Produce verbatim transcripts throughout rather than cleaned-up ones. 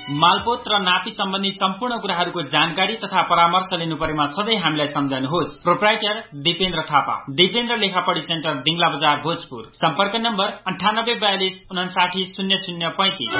मालपोत र नापी सम्बन्धी सम्पूर्ण कुराहरूको जानकारी तथा परामर्श लिनु परेमा सधैँ हामीलाई सम्झनुहोस्। प्रोप्राइटर दिपेन्द्र थापा, दिपेन्द्र लेखापढी सेन्टर, दिङला बजार, भोजपुर। सम्पर्क नम्बर अन्ठानब्बे बयालिस उनासाठी शून्य शून्य पैंतिस।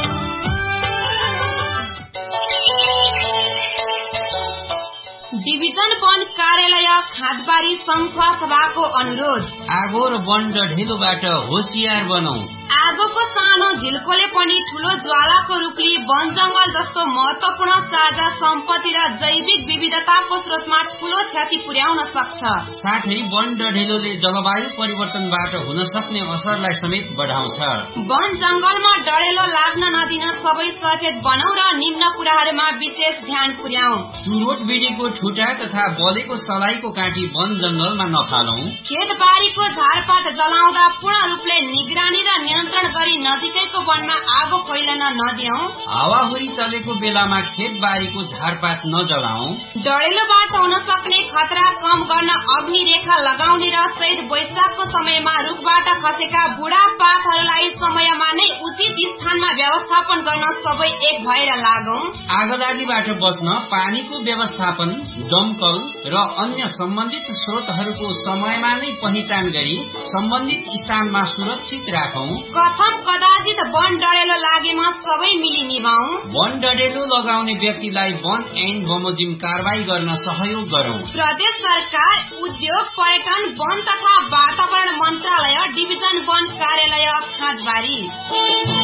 डिभिजन वन कार्यालय खादबारी संखुवा सभाको अनुरोध। आगो र वन ढेलोबाट होसियार बनाऊ। आगोको सानो झिल्कोले पनि ठूलो ज्वालाको रूपले वन जंगल जस्तो महत्वपूर्ण साझा सम्पत्ति र जैविक विविधताको स्रोतमा ठूलो क्षति पुर्याउन सक्छ। साथै वन ढेलोले जलवायु परिवर्तनबाट हुन सक्ने असरलाई समेत बढाउँछ। वन जंगलमा डढेलो लाग्न नदिन सबै सचेत बनाऊ र निम्न कुराहरूमा विशेष ध्यान पुर्याऊ। चुरोट बिडीको ठुटा तथा बलेको सलाईको काँटी वन जंगलमा नफालौं। खेतबारीको झारपात जलाउँदा पूर्ण रूपले निगरानी र नियन्त्रण गरी नजिकैको वनमा आगो फैलन नदियौं। हावाहुरी चलेको बेलामा खेतबारीको झारपात नजलाऊ। डढेलोबाट हुन सक्ने खतरा कम गर्न अग्नि रेखा लगाउने र चैत वैशाखको समयमा रुखबाट खसेका बुढा पातहरूलाई समयमा नै उचित स्थानमा व्यवस्थापन गर्न सबै एक भएर लागौं। आगलागीबाट बच्न पानीको व्यवस्थापन, दमकल र अन्य सम्बन्धित स्रोतहरूको समयमा नै पहिचान गरी सम्बन्धित स्थानमा सुरक्षित राखौं। कथम कदाचित वन डढेलो लागेमा सबै मिली निभाऊ। वन डढेलो लगाउने व्यक्तिलाई वन एन्ड बमोजिम कारवाही गर्न सहयोग गरौं। प्रदेश सरकार, उद्योग, पर्यटन, वन तथा वातावरण मन्त्रालय, डिभिजन वन कार्यालय खादबारी।